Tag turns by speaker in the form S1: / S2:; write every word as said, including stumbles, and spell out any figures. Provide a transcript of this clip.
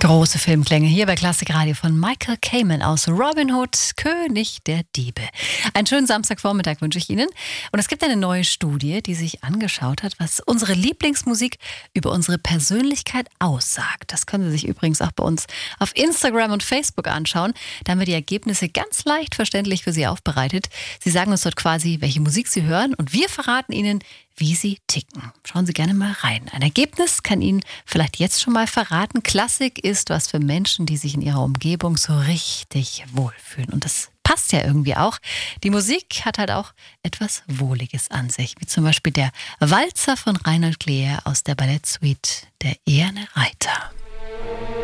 S1: Große Filmklänge hier bei Klassikradio von Michael Kamen aus Robin Hood, König der Diebe. Einen schönen Samstagvormittag wünsche ich Ihnen. Und es gibt eine neue Studie, die sich angeschaut hat, was unsere Lieblingsmusik über unsere Persönlichkeit aussagt. Das können Sie sich übrigens auch bei uns auf Instagram und Facebook anschauen. Da haben wir die Ergebnisse ganz leicht verständlich für Sie aufbereitet. Sie sagen uns dort quasi, welche Musik Sie hören, und wir verraten Ihnen, wie Sie ticken. Schauen Sie gerne mal rein. Ein Ergebnis kann Ihnen vielleicht jetzt schon mal verraten: Klassik ist was für Menschen, die sich in ihrer Umgebung so richtig wohlfühlen. Und das passt ja irgendwie auch. Die Musik hat halt auch etwas Wohliges an sich, wie zum Beispiel der Walzer von Reinhold Kleer aus der Ballettsuite Der eherne Reiter.